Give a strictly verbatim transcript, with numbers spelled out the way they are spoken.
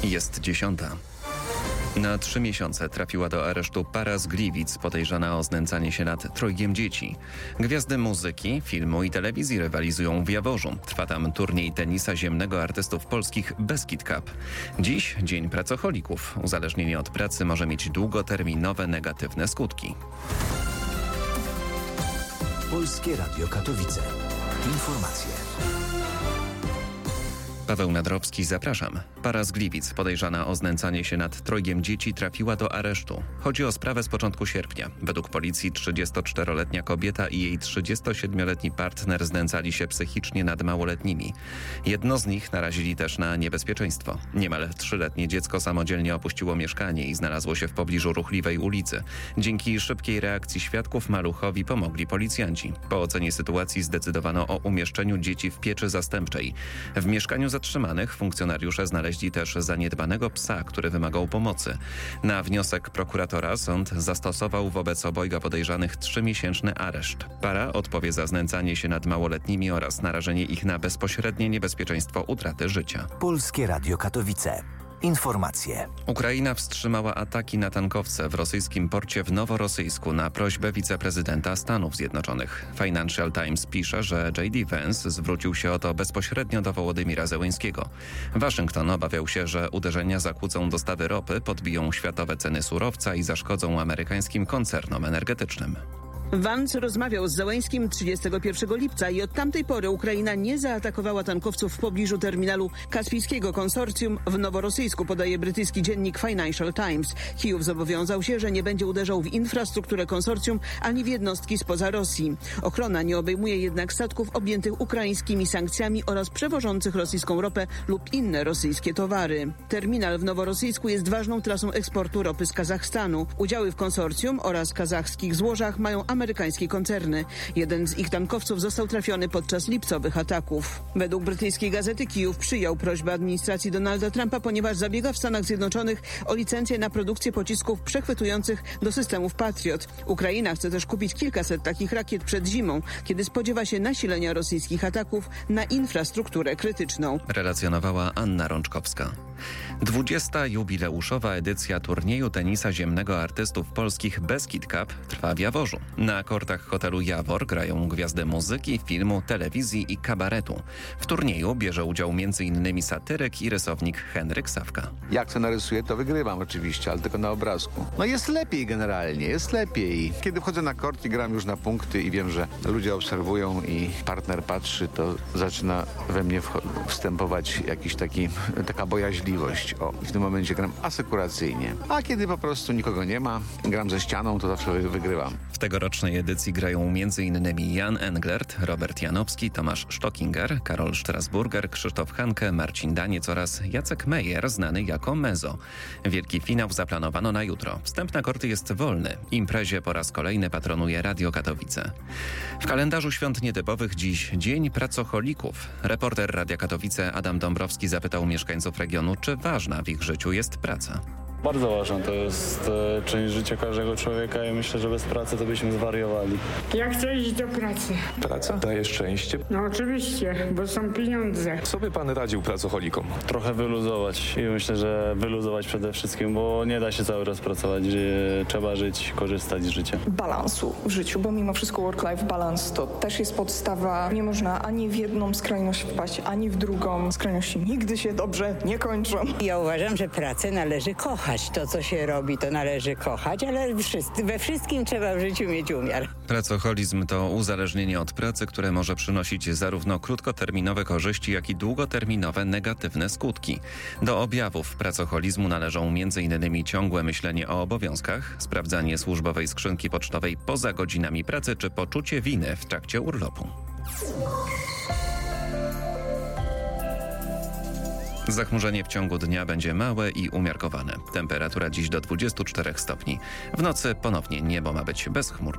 Jest dziesiąta. Na trzy miesiące trafiła do aresztu para z Gliwic podejrzana o znęcanie się nad trojgiem dzieci. Gwiazdy muzyki, filmu i telewizji rywalizują w Jaworzu. Trwa tam turniej tenisa ziemnego artystów polskich Beskid Cup. Dziś Dzień Pracocholików. Uzależnienie od pracy może mieć długoterminowe negatywne skutki. Polskie Radio Katowice. Informacje. Paweł Nadrowski, zapraszam. Para z Gliwic podejrzana o znęcanie się nad trojgiem dzieci trafiła do aresztu. Chodzi o sprawę z początku sierpnia. Według policji trzydziestoczteroletnia kobieta i jej trzydziestosiedmioletni partner znęcali się psychicznie nad małoletnimi. Jedno z nich narazili też na niebezpieczeństwo. Niemal trzyletnie dziecko samodzielnie opuściło mieszkanie i znalazło się w pobliżu ruchliwej ulicy. Dzięki szybkiej reakcji świadków maluchowi pomogli policjanci. Po ocenie sytuacji zdecydowano o umieszczeniu dzieci w pieczy zastępczej. W mieszkaniu zatrzymanych funkcjonariusze znaleźli też zaniedbanego psa, który wymagał pomocy. Na wniosek prokuratora sąd zastosował wobec obojga podejrzanych trzymiesięczny areszt. Para odpowie za znęcanie się nad małoletnimi oraz narażenie ich na bezpośrednie niebezpieczeństwo utraty życia. Polskie Radio Katowice. Informacje. Ukraina wstrzymała ataki na tankowce w rosyjskim porcie w Noworosyjsku na prośbę wiceprezydenta Stanów Zjednoczonych. Financial Times pisze, że J D Vance zwrócił się o to bezpośrednio do Wołodymira Zełenskiego. Waszyngton obawiał się, że uderzenia zakłócą dostawy ropy, podbiją światowe ceny surowca i zaszkodzą amerykańskim koncernom energetycznym. Vance rozmawiał z Zełenskim trzydziestego pierwszego lipca i od tamtej pory Ukraina nie zaatakowała tankowców w pobliżu terminalu Kaspijskiego Konsorcjum w Noworosyjsku, podaje brytyjski dziennik Financial Times. Kijów zobowiązał się, że nie będzie uderzał w infrastrukturę konsorcjum ani w jednostki spoza Rosji. Ochrona nie obejmuje jednak statków objętych ukraińskimi sankcjami oraz przewożących rosyjską ropę lub inne rosyjskie towary. Terminal w Noworosyjsku jest ważną trasą eksportu ropy z Kazachstanu. Udziały w konsorcjum oraz kazachskich złożach mają amerykańskie amerykańskie koncerny. Jeden z ich tankowców został trafiony podczas lipcowych ataków. Według brytyjskiej gazety Kijów przyjął prośbę administracji Donalda Trumpa, ponieważ zabiega w Stanach Zjednoczonych o licencję na produkcję pocisków przechwytujących do systemów Patriot. Ukraina chce też kupić kilkaset takich rakiet przed zimą, kiedy spodziewa się nasilenia rosyjskich ataków na infrastrukturę krytyczną. Relacjonowała Anna Rączkowska. dwudziesta jubileuszowa edycja turnieju tenisa ziemnego artystów polskich Beskid Cup trwa w Jaworzu. Na kortach hotelu Jawor grają gwiazdy muzyki, filmu, telewizji i kabaretu. W turnieju bierze udział m.in. satyryk i rysownik Henryk Sawka. Jak to narysuję, to wygrywam oczywiście, ale tylko na obrazku. No jest lepiej generalnie, jest lepiej. Kiedy wchodzę na kort i gram już na punkty i wiem, że ludzie obserwują i partner patrzy, to zaczyna we mnie wstępować jakiś taki, taka bojaźliwość. O, i w tym momencie gram asekuracyjnie. A kiedy po prostu nikogo nie ma, gram ze ścianą, to zawsze wygrywam. W tegorocznej edycji grają m.in. Jan Englert, Robert Janowski, Tomasz Stockinger, Karol Strasburger, Krzysztof Hanke, Marcin Daniec oraz Jacek Meyer, znany jako Mezo. Wielki finał zaplanowano na jutro. Wstęp na korty jest wolny. Imprezie po raz kolejny patronuje Radio Katowice. W kalendarzu świąt nietypowych dziś Dzień Pracocholików. Reporter Radia Katowice Adam Dąbrowski zapytał mieszkańców regionu, czy ważna w ich życiu jest praca. Bardzo ważna, to jest e, część życia każdego człowieka i myślę, że bez pracy to byśmy zwariowali. Ja chcę iść do pracy. Praca daje szczęście. No oczywiście, bo są pieniądze. Co by pan radził pracocholikom? Trochę wyluzować i myślę, że wyluzować przede wszystkim, bo nie da się cały czas pracować, e, trzeba żyć, korzystać z życia. Balansu w życiu, bo mimo wszystko work-life balance to też jest podstawa. Nie można ani w jedną skrajność wpaść, ani w drugą. Skrajności nigdy się dobrze nie kończą. Ja uważam, że pracę należy kochać. To, co się robi, to należy kochać, ale wszyscy, we wszystkim trzeba w życiu mieć umiar. Pracoholizm to uzależnienie od pracy, które może przynosić zarówno krótkoterminowe korzyści, jak i długoterminowe negatywne skutki. Do objawów pracoholizmu należą m.in. ciągłe myślenie o obowiązkach, sprawdzanie służbowej skrzynki pocztowej poza godzinami pracy czy poczucie winy w trakcie urlopu. Zachmurzenie w ciągu dnia będzie małe i umiarkowane. Temperatura dziś do dwudziestu czterech stopni. W nocy ponownie niebo ma być bezchmurne.